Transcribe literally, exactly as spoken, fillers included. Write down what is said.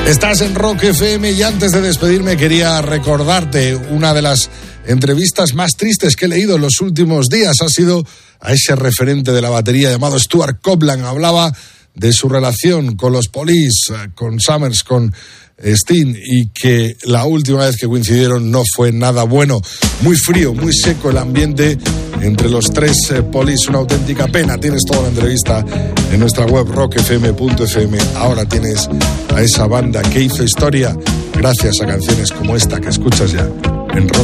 Estás en Rock F M y antes de despedirme quería recordarte una de las entrevistas más tristes que he leído en los últimos días. Ha sido a ese referente de la batería llamado Stuart Copeland. Hablaba de su relación con los Police, con Summers, con Sting, y que la última vez que coincidieron no fue nada bueno. Muy frío, muy seco el ambiente entre los tres eh, Police, una auténtica pena. Tienes toda la entrevista en nuestra web rock f m punto f m. Ahora tienes a esa banda que hizo historia gracias a canciones como esta que escuchas ya en Rock.